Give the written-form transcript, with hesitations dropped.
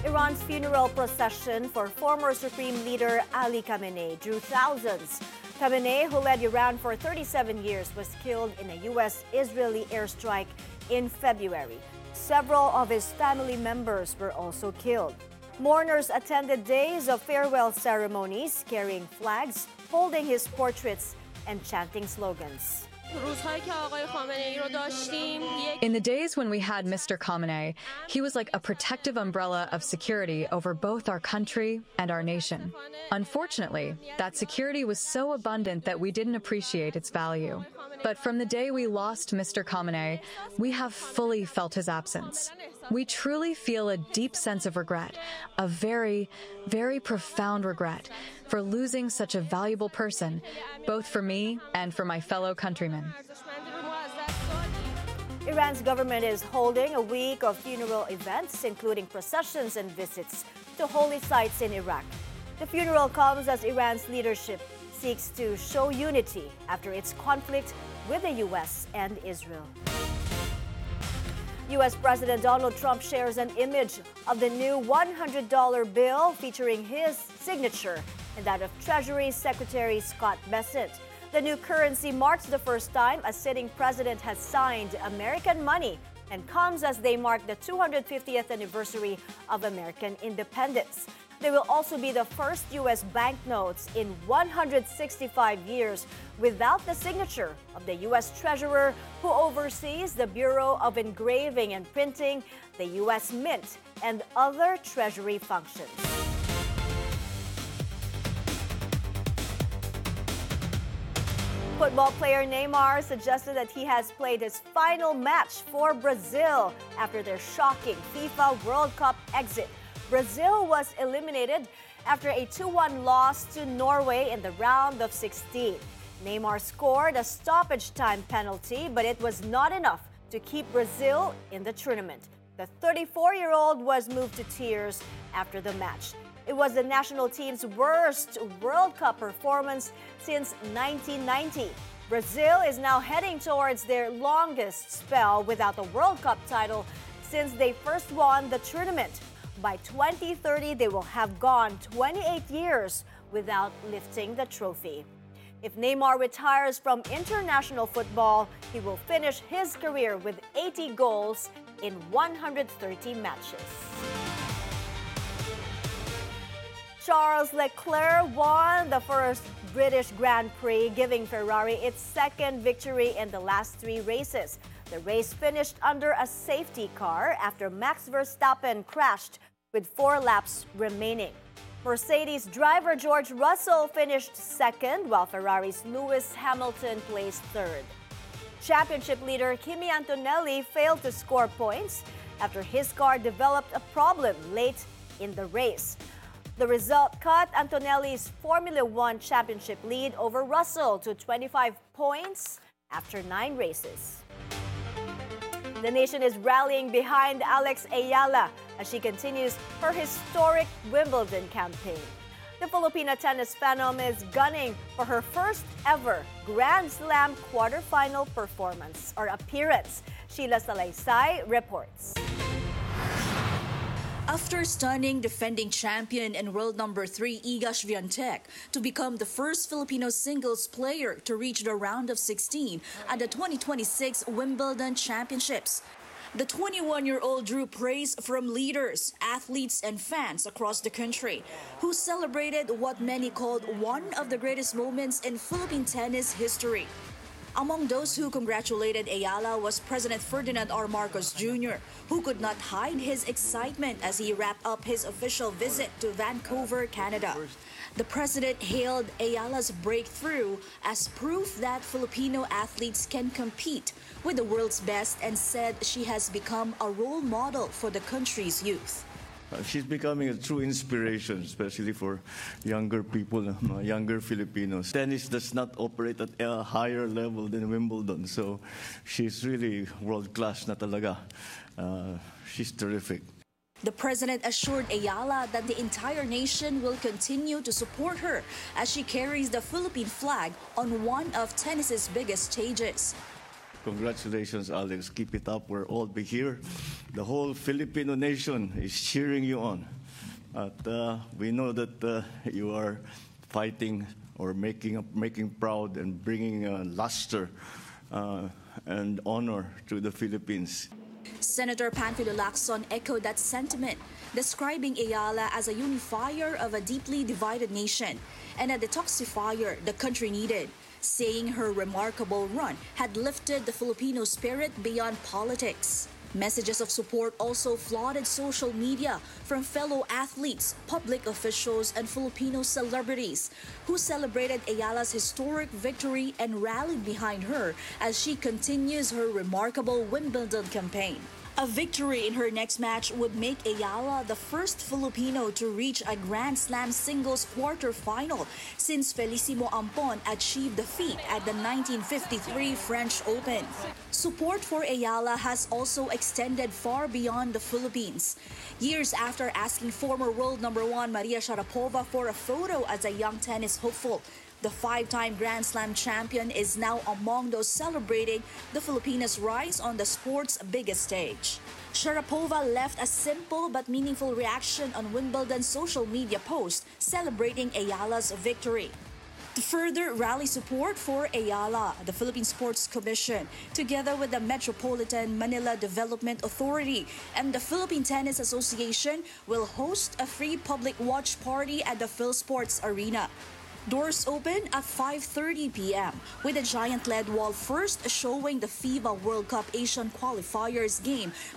Iran's funeral procession for former Supreme Leader Ali Khamenei drew thousands. Khamenei, who led Iran for 37 years, was killed in a U.S.-Israeli airstrike in February. Several of his family members were also killed. Mourners attended days of farewell ceremonies, carrying flags, holding his portraits, and chanting slogans. In the days when we had Mr. Khamenei, he was like a protective umbrella of security over both our country and our nation. Unfortunately, that security was so abundant that we didn't appreciate its value. But from the day we lost Mr. Khamenei, we have fully felt his absence. We truly feel a deep sense of regret, a very, very profound regret for losing such a valuable person, both for me and for my fellow countrymen. Iran's government is holding a week of funeral events, including processions and visits to holy sites in Iraq. The funeral comes as Iran's leadership seeks to show unity after its conflict with the U.S. and Israel. U.S. President Donald Trump shares an image of the new $100 bill featuring his signature and that of Treasury Secretary Scott Bessent. The new currency marks the first time a sitting president has signed American money and comes as they mark the 250th anniversary of American independence. They will also be the first U.S. banknotes in 165 years without the signature of the U.S. Treasurer, who oversees the Bureau of Engraving and Printing, the U.S. Mint, and other Treasury functions. Football player Neymar suggested that he has played his final match for Brazil after their shocking FIFA World Cup exit. Brazil was eliminated after a 2-1 loss to Norway in the round of 16. Neymar scored a stoppage time penalty, but it was not enough to keep Brazil in the tournament. The 34-year-old was moved to tears after the match. It was the national team's worst World Cup performance since 1990. Brazil is now heading towards their longest spell without a World Cup title since they first won the tournament. By 2030, they will have gone 28 years without lifting the trophy. If Neymar retires from international football, he will finish his career with 80 goals in 130 matches. Charles Leclerc won the first British Grand Prix, giving Ferrari its second victory in the last 3 races. The race finished under a safety car after Max Verstappen crashed with 4 laps remaining. Mercedes driver George Russell finished second, while Ferrari's Lewis Hamilton placed third. Championship leader Kimi Antonelli failed to score points after his car developed a problem late in the race. The result cut Antonelli's Formula One championship lead over Russell to 25 points after 9 races. The nation is rallying behind Alex Ayala as she continues her historic Wimbledon campaign. The Filipino tennis phenom is gunning for her first ever Grand Slam quarterfinal performance or appearance. Sheila Salaysay reports. After stunning defending champion and world number 3 Iga Swiatek to become the first Filipino singles player to reach the round of 16 at the 2026 Wimbledon Championships, the 21-year-old drew praise from leaders, athletes, and fans across the country, who celebrated what many called one of the greatest moments in Philippine tennis history. Among those who congratulated Ayala was President Ferdinand R. Marcos Jr., who could not hide his excitement as he wrapped up his official visit to Vancouver, Canada. The president hailed Ayala's breakthrough as proof that Filipino athletes can compete with the world's best and said she has become a role model for the country's youth. She's becoming a true inspiration, especially for younger people, younger Filipinos. Tennis does not operate at a higher level than Wimbledon, so she's really world-class na talaga. She's terrific. The president assured Ayala that the entire nation will continue to support her as she carries the Philippine flag on one of tennis's biggest stages. Congratulations, Alex. Keep it up. We'll all be here. The whole Filipino nation is cheering you on. We know that you are fighting or making proud and bringing luster and honor to the Philippines. Senator Panfilo Lacson echoed that sentiment, describing Ayala as a unifier of a deeply divided nation and a detoxifier the country needed, saying her remarkable run had lifted the Filipino spirit beyond politics. Messages of support also flooded social media from fellow athletes, public officials, and Filipino celebrities who celebrated Ayala's historic victory and rallied behind her as she continues her remarkable Wimbledon campaign. A victory in her next match would make Ayala the first Filipino to reach a Grand Slam singles quarterfinal since Felicimo Ampon achieved the feat at the 1953 French Open. Support for Ayala has also extended far beyond the Philippines. Years after asking former world number 1 Maria Sharapova for a photo as a young tennis hopeful, the 5-time Grand Slam champion is now among those celebrating the Filipinas' rise on the sport's biggest stage. Sharapova left a simple but meaningful reaction on Wimbledon's social media post celebrating Ayala's victory. To further rally support for Ayala, the Philippine Sports Commission, together with the Metropolitan Manila Development Authority and the Philippine Tennis Association, will host a free public watch party at the PhilSports Arena. Doors open at 5:30 p.m. with a giant LED wall first showing the FIBA World Cup Asian Qualifiers game